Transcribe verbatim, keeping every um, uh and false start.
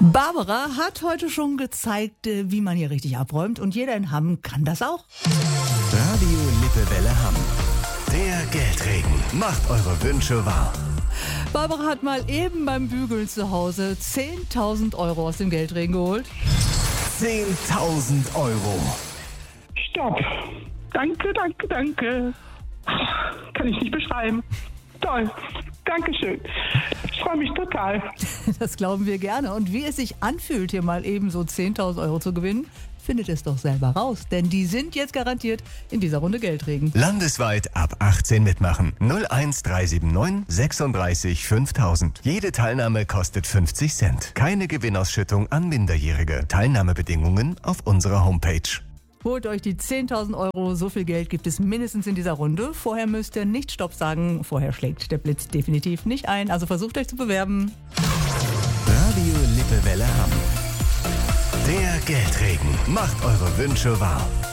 Barbara hat heute schon gezeigt, wie man hier richtig abräumt, und jeder in Hamm kann das auch. Radio Lippewelle Hamm. Der Geldregen macht eure Wünsche wahr. Barbara hat mal eben beim Bügeln zu Hause zehntausend Euro aus dem Geldregen geholt. zehntausend Euro. Stopp. Danke, danke, danke. Kann ich nicht beschreiben. Toll. Dankeschön. Ich freue mich total. Das glauben wir gerne. Und wie es sich anfühlt, hier mal eben so zehntausend Euro zu gewinnen, findet es doch selber raus. Denn die sind jetzt garantiert in dieser Runde Geldregen. Landesweit ab achtzehn mitmachen. null eins drei sieben neun sechsunddreißig fünftausend. Jede Teilnahme kostet fünfzig Cent. Keine Gewinnausschüttung an Minderjährige. Teilnahmebedingungen auf unserer Homepage. Holt euch die zehntausend Euro, so viel Geld gibt es mindestens in dieser Runde. Vorher müsst ihr nicht Stopp sagen, vorher schlägt der Blitz definitiv nicht ein. Also versucht euch zu bewerben. Radio Lippewelle Hamm. Der Geldregen macht eure Wünsche wahr.